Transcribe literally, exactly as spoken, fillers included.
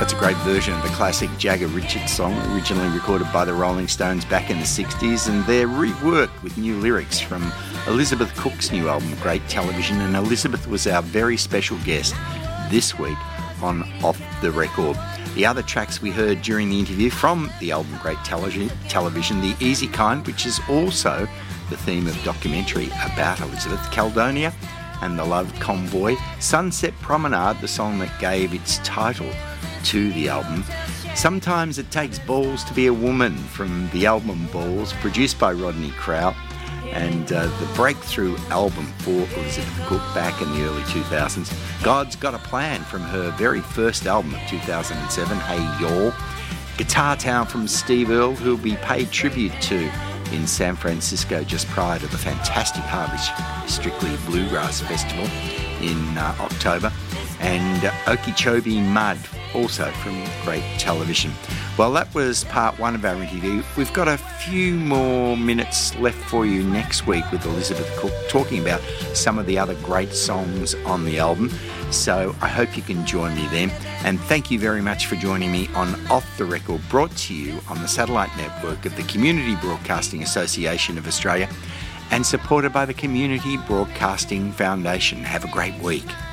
That's a great version of the classic Jagger Richards song, originally recorded by the Rolling Stones back in the sixties, and they're reworked with new lyrics from Elizabeth Cook's new album, Great Television, and Elizabeth was our very special guest this week on Off the Record. The other tracks we heard during the interview from the album Great Television, Television, The Easy Kind, which is also the theme of a documentary about Elizabeth, Caledonia and the Love Convoy, Sunset Promenade, the song that gave its title to the album. Sometimes It Takes Balls to Be a Woman from the album Balls, produced by Rodney Crowell, and uh, the breakthrough album for Elizabeth Cook back in the early two thousands. God's Got a Plan from her very first album of two thousand seven, Hey Y'all. Guitar Town from Steve Earle, who'll be paid tribute to in San Francisco just prior to the fantastic Harvest Strictly Bluegrass Festival in uh, October. And uh, Okeechobee Mud, also from Great Television. Well, that was part one of our interview. We've got a few more minutes left for you next week with Elizabeth Cook, talking about some of the other great songs on the album. So I hope you can join me then. And thank you very much for joining me on Off the Record, brought to you on the satellite network of the Community Broadcasting Association of Australia and supported by the Community Broadcasting Foundation. Have a great week.